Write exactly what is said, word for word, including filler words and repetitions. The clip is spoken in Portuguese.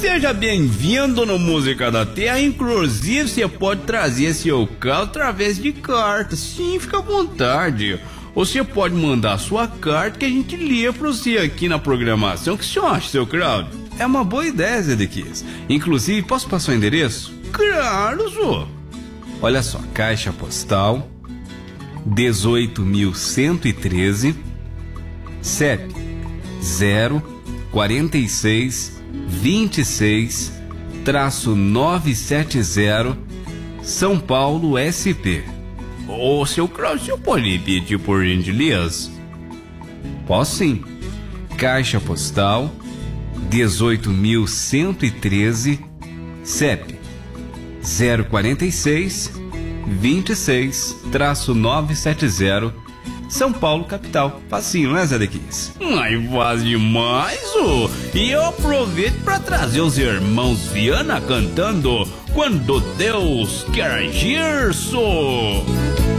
Seja bem-vindo no Música da Terra. Inclusive, você pode trazer seu caso através de carta. Sim, fica à vontade. Ou você pode mandar sua carta que a gente lê pra você aqui na programação. O que você acha, seu Claudio? É uma boa ideia, Zé de Quiz. Inclusive, posso passar o endereço? Claro, Zô. Olha só, Caixa Postal dezoito mil cento e treze, C E P zero quarenta e seis vinte e seis novecentos e setenta, São Paulo, S P. Ô, seu Cláudio, você pode repetir por gentileza? Posso sim. Caixa Postal dezoito mil cento e treze, C E P zero quarenta e seis vinte e seis novecentos e setenta, São Paulo, capital. Facinho, né, Zé de Quiz? Ai, faz demais, ô! E eu aproveito pra trazer os irmãos Viana cantando Quando Deus Quer Agir, só.